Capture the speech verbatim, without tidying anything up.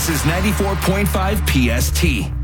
This is ninety-four point five P S T.